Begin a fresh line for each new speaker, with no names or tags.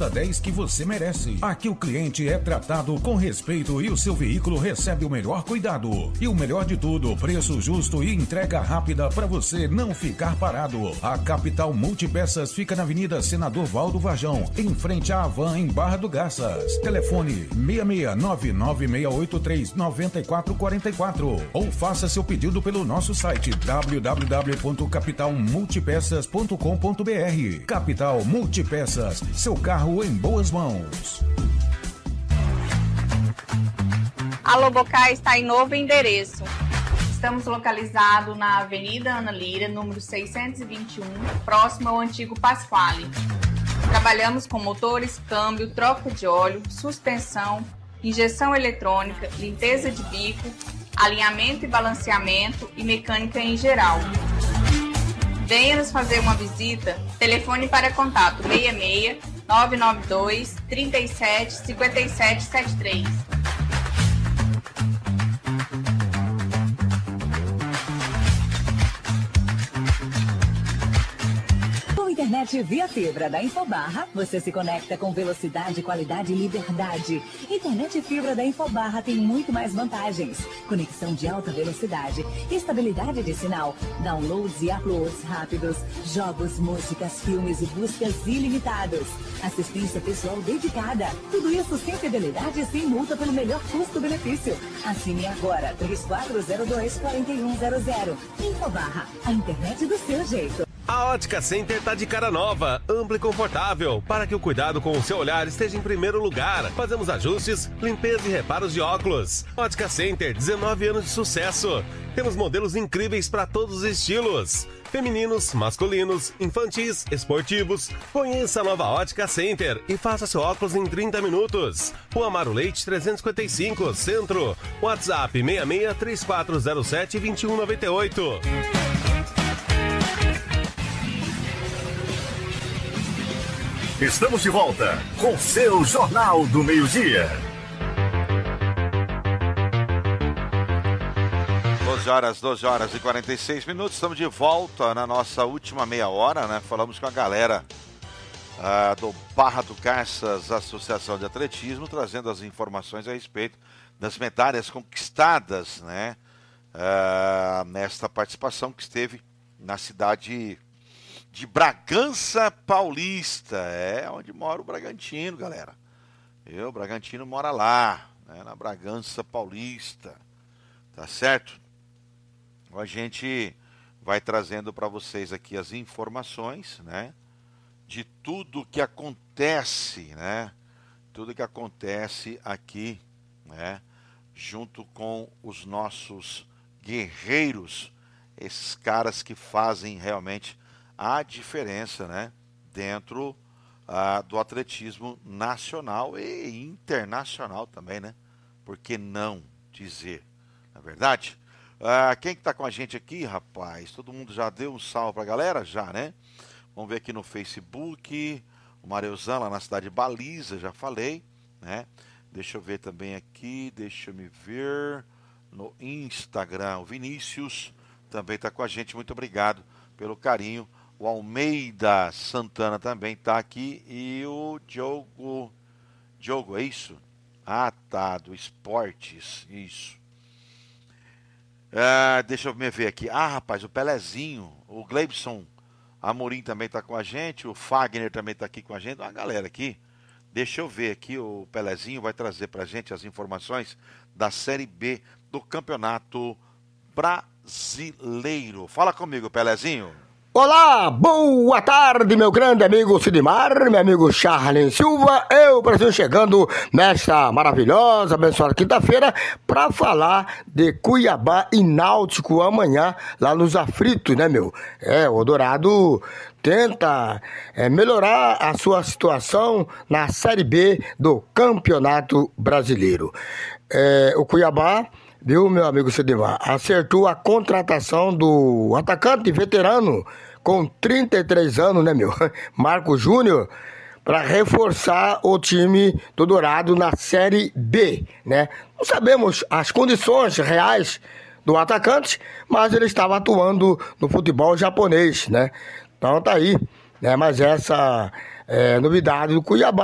nota 10 que você merece. Aqui o cliente é tratado com respeito e o seu veículo recebe o melhor cuidado. E o melhor de tudo, preço justo e entrega rápida para você não ficar parado. A Capital Multipeças fica na Avenida Senador Valdo Varjão, em frente à Havan, em Barra do Garças. Telefone 66996839444 ou faça seu pedido pelo nosso site www.capitalmultipeças.com.br. Capital Multipeças, seu carro em boas mãos.
A Lobocá está em novo endereço. Estamos localizados na Avenida Ana Lira, número 621, próximo ao antigo Pasquale. Trabalhamos com motores, câmbio, troca de óleo, suspensão, injeção eletrônica, limpeza de bico, alinhamento e balanceamento e mecânica em geral. Venha nos fazer uma visita. Telefone para contato 66 992 37 57 73.
Internet via fibra da Infobarra, você se conecta com velocidade, qualidade e liberdade. Internet fibra da Infobarra tem muito mais vantagens. Conexão de alta velocidade, estabilidade de sinal, downloads e uploads rápidos, jogos, músicas, filmes e buscas ilimitados. Assistência pessoal dedicada. Tudo isso sem fidelidade e sem multa pelo melhor custo-benefício. Assine agora 3402-4100. Infobarra, a internet do seu jeito.
A Ótica Center tá de cara nova, ampla e confortável, para que o cuidado com o seu olhar esteja em primeiro lugar. Fazemos ajustes, limpeza e reparos de óculos. Ótica Center, 19 anos de sucesso. Temos modelos incríveis para todos os estilos. Femininos, masculinos, infantis, esportivos. Conheça a nova Ótica Center e faça seu óculos em 30 minutos. Rua Amaro Leite 355, Centro. WhatsApp 66 3407 2198.
Estamos de volta com seu Jornal do Meio-Dia.
12 horas e 46 minutos. Estamos de volta na nossa última meia hora, né? Falamos com a galera do Barra do Garças, Associação de Atletismo, trazendo as informações a respeito das medalhas conquistadas, né? Nesta participação que esteve na cidade de Bragança Paulista, onde mora o Bragantino, galera. O Bragantino mora lá, né, na Bragança Paulista, tá certo? A gente vai trazendo para vocês aqui as informações, né, de tudo que acontece, né, tudo que acontece aqui, né, junto com os nossos guerreiros, esses caras que fazem realmente a diferença, né, dentro do atletismo nacional e internacional também, né? Por que não dizer, na verdade? Quem que tá com a gente aqui, rapaz? Todo mundo já deu um salve pra galera? Já, né? Vamos ver aqui no Facebook, o Mareuzão lá na cidade de Baliza, já falei, né? Deixa eu ver também aqui, deixa eu me ver no Instagram, o Vinícius também tá com a gente, muito obrigado pelo carinho. O Almeida Santana também está aqui. E o Diogo, é isso? Ah, tá, do Esportes, isso. Deixa eu me ver aqui. Rapaz, o Pelezinho, o Gleibson Amorim também está com a gente. O Fagner também está aqui com a gente. Uma galera aqui. Deixa eu ver aqui, o Pelezinho vai trazer para a gente as informações da Série B do Campeonato Brasileiro. Fala comigo, Pelezinho.
Olá, boa tarde, meu grande amigo Sidmar, meu amigo Charles Silva, eu, Brasil, chegando nesta maravilhosa, abençoada quinta-feira para falar de Cuiabá e Náutico amanhã, lá nos aflitos, né, meu? O Dourado tenta melhorar a sua situação na Série B do Campeonato Brasileiro. O Cuiabá, viu, meu amigo Sidmar, acertou a contratação do atacante veterano com 33 anos, né, meu? Marco Júnior, para reforçar o time do Dourado na Série B, né? Não sabemos as condições reais do atacante, mas ele estava atuando no futebol japonês, né? Então tá aí, né? Mas essa novidade do Cuiabá.